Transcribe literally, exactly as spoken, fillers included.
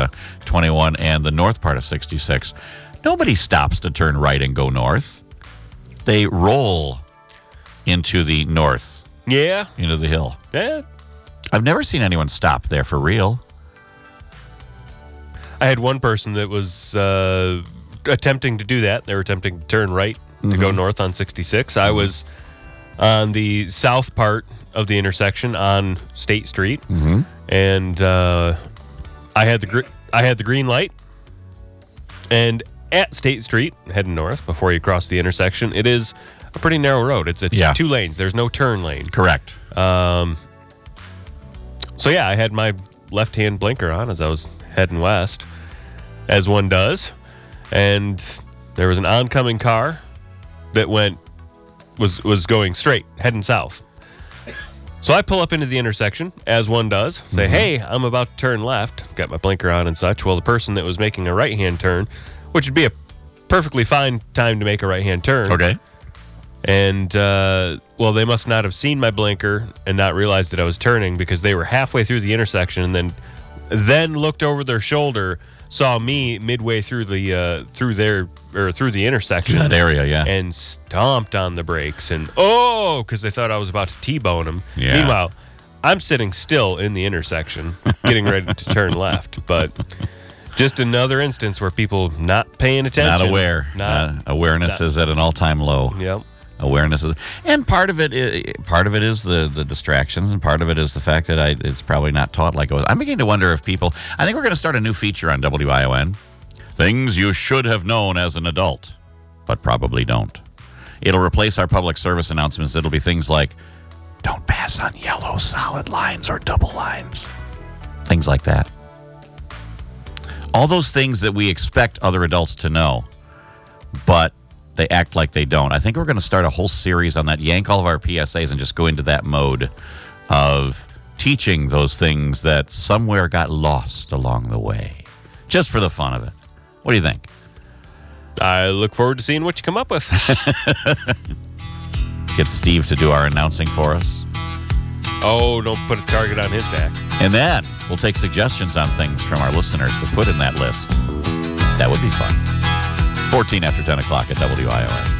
uh, twenty-one and the north part of sixty-six. Nobody stops to turn right and go north. They roll into the north. Yeah. Into the hill. Yeah. I've never seen anyone stop there for real. I had one person that was uh, attempting to do that. They were attempting to turn right to Mm-hmm. go north on sixty-six. I was on the south part of the intersection on State Street, Mm-hmm. and uh, I had the gr- I had the green light. And at State Street, heading north before you cross the intersection, it is a pretty narrow road. It's, it's Yeah. two lanes. There's no turn lane. Correct. Um, so yeah, I had my left-hand blinker on as I was heading west, as one does, and there was an oncoming car that went was was going straight, heading south. So I pull up into the intersection, as one does, say, Mm-hmm. hey, I'm about to turn left, got my blinker on and such. Well, the person that was making a right-hand turn, which would be a perfectly fine time to make a right-hand turn. Okay. And, uh, well, they must not have seen my blinker and not realized that I was turning, because they were halfway through the intersection and then then looked over their shoulder, saw me midway through the uh, through their or through the intersection, That area, yeah. and stomped on the brakes and oh, because they thought I was about to T-bone them. Yeah. Meanwhile, I'm sitting still in the intersection, getting ready to turn left, but just another instance where people not paying attention, Not aware. not Uh, awareness not- is at an all-time low. Yep. Awareness is, and part of it, is, part of it is the the distractions, and part of it is the fact that I it's probably not taught like it was. I'm beginning to wonder if people. I think we're going to start a new feature on W I O N. Things you should have known as an adult, but probably don't. It'll replace our public service announcements. It'll be things like, don't pass on yellow solid lines or double lines. Things like that. All those things that we expect other adults to know, but they act like they don't. I think we're going to start a whole series on that, yank all of our P S As and just go into that mode of teaching those things that somewhere got lost along the way, just for the fun of it. What do you think? I look forward to seeing what you come up with. Get Steve to do our announcing for us. Oh, don't put a target on his back. And then we'll take suggestions on things from our listeners to put in that list. That would be fun. fourteen after ten o'clock at W I O N.